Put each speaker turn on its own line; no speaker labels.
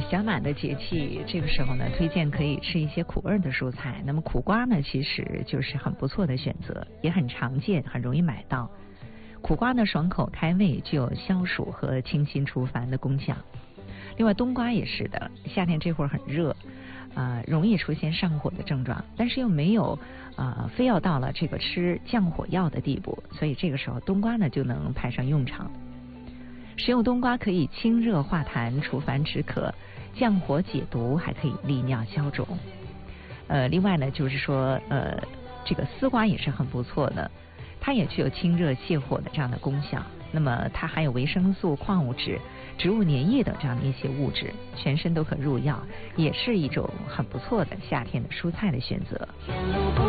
小满的节气，这个时候呢，推荐可以吃一些苦味的蔬菜。那么苦瓜呢，其实就是很不错的选择，也很常见，很容易买到。苦瓜呢，爽口开胃，具有消暑和清心除烦的功效。另外，冬瓜也是的，夏天这会儿很热，容易出现上火的症状，但是又没有非要到了这个吃降火药的地步，所以这个时候冬瓜呢就能派上用场。食用冬瓜可以清热化痰、除烦止渴、降火解毒，还可以利尿消肿。另外呢，就是说这个丝瓜也是很不错的，它也具有清热泻火的这样的功效。那么它含有维生素、矿物质、植物粘液等这样的一些物质，全身都可入药，也是一种很不错的夏天的蔬菜的选择。